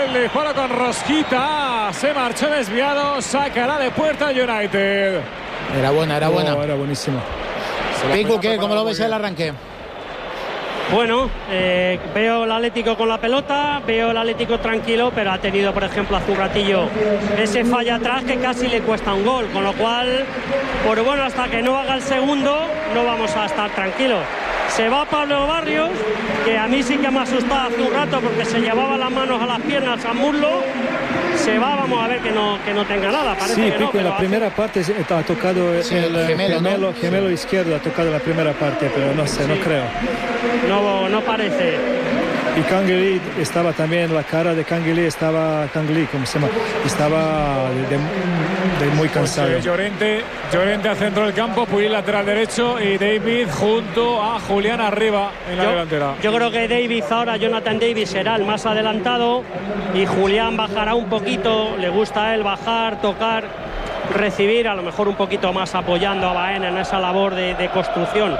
el disparo con rosquita. Se marchó desviado. Sacará de puerta United. Era buena. Era buenísimo. Pico, ¿qué? ¿Cómo lo ves el arranque? Bueno, veo el Atlético con la pelota, veo el Atlético tranquilo, pero ha tenido, por ejemplo, hace un ratillo ese falla atrás que casi le cuesta un gol, con lo cual, pues bueno, hasta que no haga el segundo no vamos a estar tranquilos. Se va Pablo Barrios, que a mí sí que me asustaba hace un rato porque se llevaba las manos a las piernas, al muslo. Se va, vamos a ver que no tenga nada. Parece sí, que Pico, no, en la primera parte ha tocado el gemelo izquierdo, ha tocado la primera parte, pero no sé, no creo. No parece. Y Canguilí estaba también, la cara de Canguilí ¿cómo se llama? Estaba de muy cansado. Pues, Llorente al centro del campo, Puy lateral derecho y David junto a Julián arriba en la delantera. Yo creo que David ahora, Jonathan David será el más adelantado y Julián bajará un poquito, le gusta a él bajar, tocar, recibir, a lo mejor un poquito más apoyando a Baena en esa labor de construcción.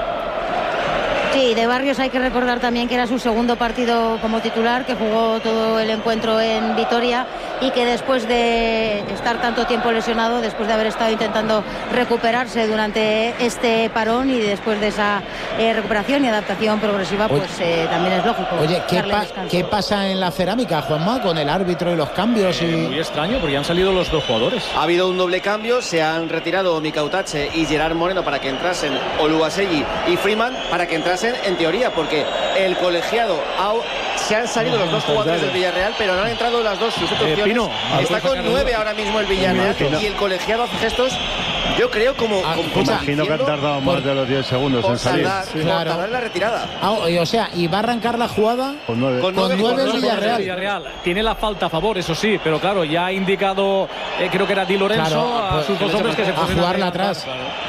Sí, de Barrios hay que recordar también que era su segundo partido como titular, que jugó todo el encuentro en Vitoria y que después de estar tanto tiempo lesionado, después de haber estado intentando recuperarse durante este parón y después de esa recuperación y adaptación progresiva, pues también es lógico. Oye, ¿qué pasa en la Cerámica, Juanma, con el árbitro y los cambios? Muy extraño, porque han salido los dos jugadores. Ha habido un doble cambio, se han retirado Mika Utache y Gerard Moreno para que entrasen Oluwaseyi y Freeman para que entrasen en teoría, porque el colegiado se han salido los dos jugadores del Villarreal, pero no han entrado las dos sustituciones. Pino, está con 9 ahora mismo el Villarreal y el colegiado hace gestos, yo creo, como imagino que han tardado más de los 10 segundos en salir. Tardar la retirada. O sea, y va a arrancar la jugada con 9 el Villarreal. Tiene la falta a favor, eso sí, pero claro, ya ha indicado, creo que era Di Lorenzo, a sus dos hombres que se ponen a jugarla atrás.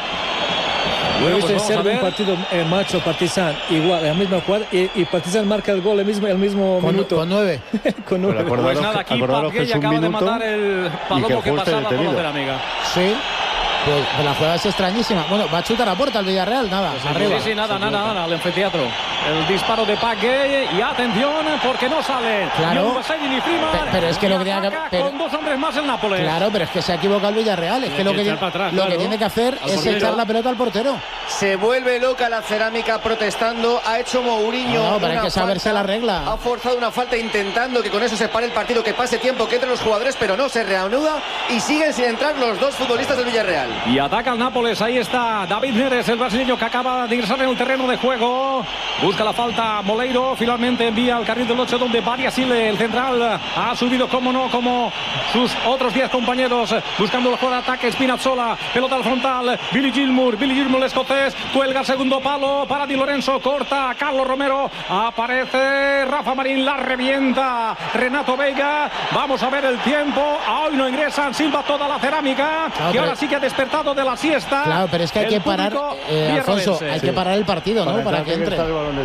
Yo he visto en Serbia un partido macho Partizan igual, la misma jugada y Partizan marca el gol el mismo minuto. Con 9. Con 9. Pues nada, aquí Papgueye acaba de matar el palomo que pasaba por la Cerámica. Sí. Pues la jugada es extrañísima. Bueno, va a chutar a puerta el Villarreal, nada. Arriba. Sí, nada, al anfiteatro. El disparo de Papgueye y atención porque no sale. Claro. Ni Freeman, pero es que lo que tiene que con dos hombres más el Nápoles. Claro, pero es que se ha equivocado el Villarreal. Es que lo que tiene que hacer es echar la pelota al portero. Se vuelve loca la Cerámica protestando. Ha hecho Mourinho. No, pero hay que saberse la regla. Ha forzado una falta intentando que con eso se pare el partido, que pase tiempo, que entren los jugadores, pero no se reanuda y siguen sin entrar los dos futbolistas del Villarreal. Y ataca el Nápoles, ahí está David Neres, el brasileño que acaba de ingresar en el terreno de juego. Busca la falta Moleiro, finalmente envía al carril del 8 donde Badiashile, el central, ha subido como sus otros 10 compañeros, buscando el juego de ataque. Spinazzola, pelota al frontal, Billy Gilmour el escocés, cuelga el segundo palo para Di Lorenzo, corta a Carlos Romero, aparece Rafa Marín, la revienta Renato Veiga. Vamos a ver el tiempo, hoy no ingresan, silba toda la Cerámica, que ahora sí que ha despertado de la siesta. Claro, pero es que hay que parar, Alfonso, hay que parar el partido, ¿no? Para que entre.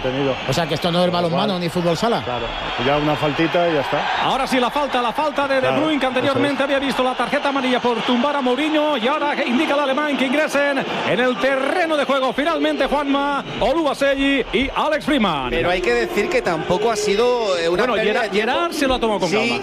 O sea, que esto no es balonmano ni fútbol sala. Claro, ya una faltita y ya está. Ahora sí la falta de De Bruyne, que anteriormente había visto la tarjeta amarilla por tumbar a Mourinho, y ahora indica el alemán que ingresen en el terreno de juego finalmente Juanma, Oluwaseyi y Alex Freeman. Pero hay que decir que tampoco ha sido una pérdida de tiempo. Gerard se lo ha tomado con calma.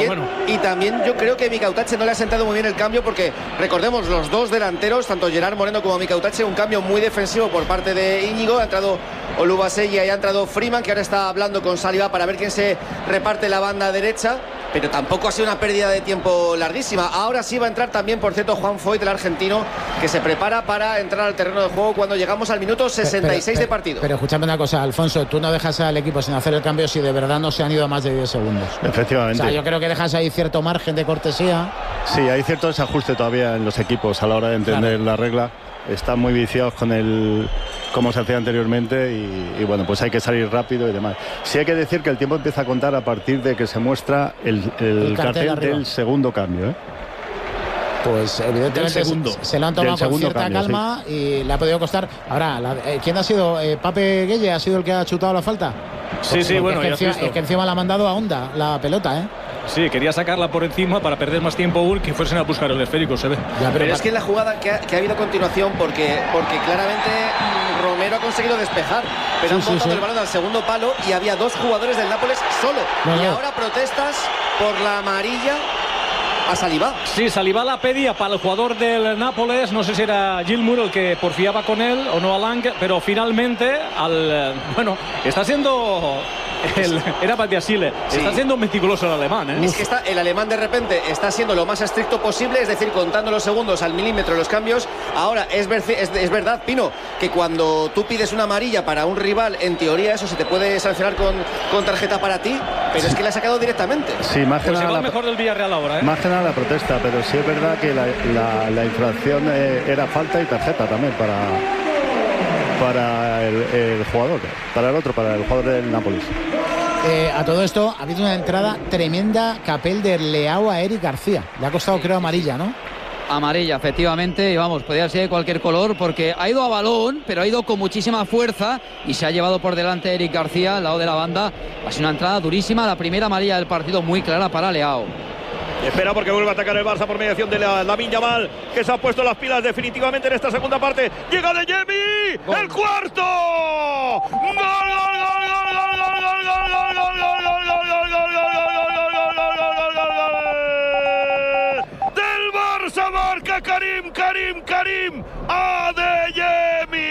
Y también yo creo que Mika Utache no le ha sentado muy bien el cambio, porque recordemos los dos delanteros, tanto Gerard Moreno como Mika Utache, un cambio muy defensivo por parte de Íñigo. Ha entrado Oluwaseyi y ha entrado Freeman, que ahora está hablando con Saliba para ver quién se reparte la banda derecha, pero tampoco ha sido una pérdida de tiempo larguísima. Ahora sí va a entrar también, por cierto, Juan Foyt, el argentino, que se prepara para entrar al terreno de juego cuando llegamos al minuto 66 de partido. Pero escúchame una cosa, Alfonso, tú no dejas al equipo sin hacer el cambio si de verdad no se han ido a más de 10 segundos. Efectivamente. O sea, yo creo que dejas ahí cierto margen de cortesía. Sí, hay cierto desajuste todavía en los equipos a la hora de entender la regla. Están muy viciados con el cómo se hacía anteriormente y bueno, pues hay que salir rápido y demás. Sí hay que decir que el tiempo empieza a contar a partir de que se muestra el cartel del segundo cambio, ¿eh? Pues evidentemente se lo han tomado con cierta cambio, calma, sí. Y le ha podido costar. Ahora, ¿quién ha sido? ¿Papgueye ha sido el que ha chutado la falta? Sí, bueno, es que encima la ha mandado a Honda la pelota, ¿eh? Sí, quería sacarla por encima para perder más tiempo que fuesen a buscar el esférico, se ve. Pero es que en la jugada que ha habido a continuación, porque claramente Romero ha conseguido despejar, pero han botado el balón al segundo palo y había 2 jugadores del Nápoles solo. Y ahora protestas por la amarilla a Saliba. Sí, Saliba la pedía para el jugador del Nápoles. No sé si era Gil Moore el que porfiaba con él o no a Lang, pero finalmente está siendo era Badiashile. Sí. Está siendo meticuloso el alemán, ¿eh? Es que el alemán de repente está siendo lo más estricto posible, es decir, contando los segundos al milímetro los cambios. Ahora, es verdad, Pino, que cuando tú pides una amarilla para un rival, en teoría eso se te puede sancionar con tarjeta para ti, pero es que la ha sacado directamente. Sí, más que nada la mejor del Villarreal ahora, ¿eh? Más que nada la protesta, pero sí es verdad que la infracción era falta y tarjeta también para el jugador, para el jugador del Nápoles. A todo esto ha habido una entrada tremenda Capel de Leao a Eric García. Le ha costado, creo, amarilla, ¿no? Amarilla, efectivamente, y vamos, podría ser de cualquier color porque ha ido a balón, pero ha ido con muchísima fuerza y se ha llevado por delante Eric García al lado de la banda. Ha sido una entrada durísima, la primera amarilla del partido muy clara para Leao. Espera porque vuelve a atacar el Barça por mediación de Lamine Yamal, que se ha puesto las pilas definitivamente en esta segunda parte. Llega de Jemi, el cuarto. ¡Gol, gol, gol, gol, gol, gol, gol, gol, gol, gol, gol, del Barça! Marca Karim Adeyemi.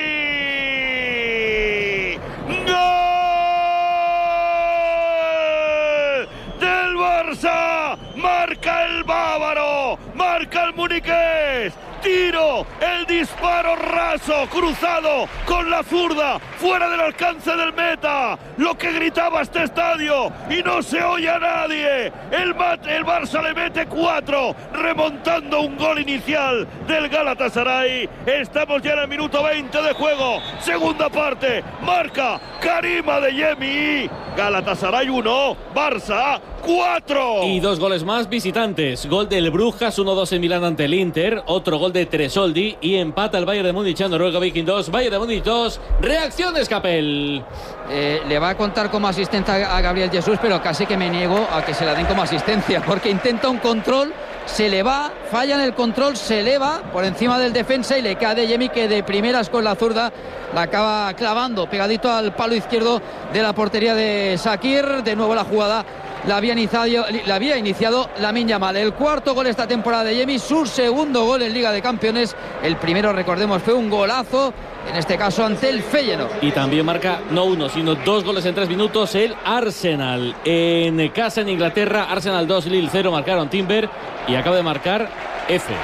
¡Gol del Barça! Marca el bávaro, marca el muniqués, tiro, el disparo raso, cruzado con la zurda, fuera del alcance del meta, lo que gritaba este estadio y no se oye a nadie. El Barça le mete 4, remontando un gol inicial del Galatasaray. Estamos ya en el minuto 20 de juego, segunda parte, marca Karim Adeyemi. Galatasaray 1, Barça 4. Y 2 goles más visitantes. Gol del Brujas, 1-2 en Milán ante el Inter. Otro gol de Tresoldi y empata el Bayern de Múnich a Noruega Viking 2. Bayern de Múnich 2. Reacciones, Capel. Le va a contar como asistente a Gabriel Jesús, pero casi que me niego a que se la den como asistencia, porque intenta un control, se le va, falla en el control, se eleva por encima del defensa y le cae Adeyemi, que de primeras con la zurda la acaba clavando pegadito al palo izquierdo de la portería de Shaqiri. De nuevo la jugada la había iniciado Lamine Yamal. El cuarto gol esta temporada de Adeyemi, su segundo gol en Liga de Campeones. El primero, recordemos, fue un golazo, en este caso ante el Feyenoord. Y también marca no 1, sino 2 goles en 3 minutos el Arsenal. En casa en Inglaterra, Arsenal 2, Lille 0, marcaron Timber y acaba de marcar F.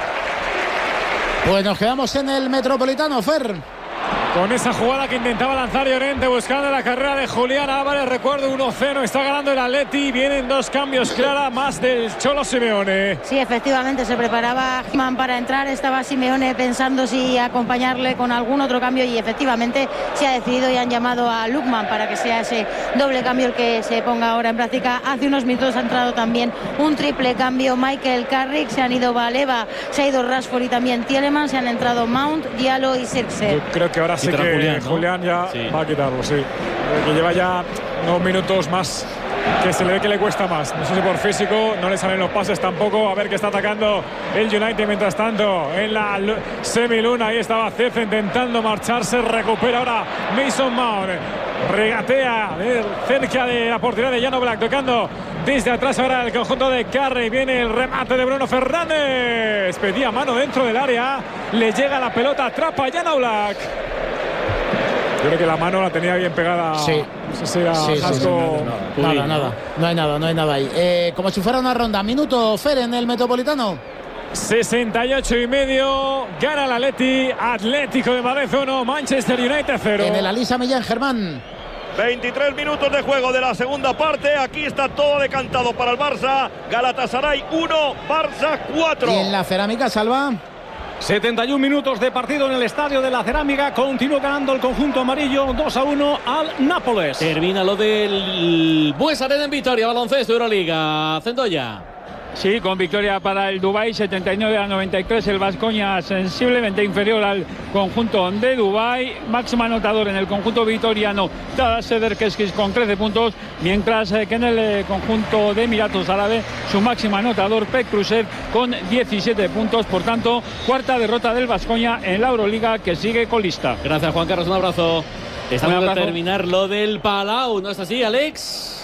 Pues nos quedamos en el Metropolitano, Fer. Con esa jugada que intentaba lanzar Llorente buscando la carrera de Julián Álvarez. Recuerdo 1-0, está ganando el Atleti. Vienen 2 cambios, Clara, más del Cholo Simeone. Sí, efectivamente, se preparaba Gimán para entrar. Estaba Simeone pensando si acompañarle con algún otro cambio y efectivamente se ha decidido y han llamado a Lookman para que sea ese doble cambio el que se ponga ahora en práctica. Hace unos minutos ha entrado también un triple cambio Michael Carrick. Se han ido Baleba, se ha ido Rashford y también Tielemans. Se han entrado Mount, Diallo y Zirkzee. Yo creo que ahora sí que Julián ya va a quitarlo, sí. Que lleva ya unos minutos más que se le ve que le cuesta más. No sé si por físico, no le salen los pases tampoco. A ver que está atacando el United mientras tanto en la semiluna. Ahí estaba Cefe intentando marcharse. Recupera ahora Mason Mount. Regatea cerca de la portería de Jan Oblak, tocando desde atrás ahora el conjunto de Carrey. Viene el remate de Bruno Fernández. Pedía mano dentro del área. Le llega la pelota, atrapa Jan Oblak. Yo creo que la mano la tenía bien pegada. Sí. No sé si era Jasco. Nada. No hay nada ahí. Como si fuera una ronda. Minuto, Fer, en el Metropolitano. 68,5. Gana el Atlético de Madrid 1, Manchester United 0. En el Alisa Millán, Germán. 23 minutos de juego de la segunda parte. Aquí está todo decantado para el Barça. Galatasaray 1, Barça 4. Y en la Cerámica, Salva. 71 minutos de partido en el Estadio de la Cerámica. Continúa ganando el conjunto amarillo 2-1 al Nápoles. Termina lo del Bues Arena en Vitoria. Baloncesto Euroliga. Centolla. Sí, con victoria para el Dubái, 79-93. El Baskonia sensiblemente inferior al conjunto de Dubái. Máximo anotador en el conjunto vitoriano, Tadas Sederkeskis con 13 puntos, mientras que en el conjunto de Emiratos Árabes su máximo anotador, Pek Krusev, con 17 puntos. Por tanto, cuarta derrota del Baskonia en la Euroliga, que sigue colista. Gracias, Juan Carlos. Un abrazo. Estamos a terminar lo del Palau, ¿no es así, Alex?